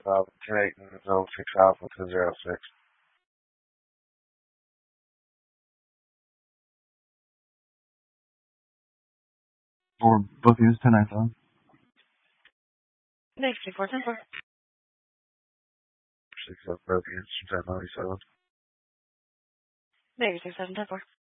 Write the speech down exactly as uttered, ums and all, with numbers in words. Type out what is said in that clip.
Uh, ten eight and zero six Alpha to zero six. For bookings ten nine seven. Next, four ten four. Six of bookings ten ninety seven. Negative six seven ten four.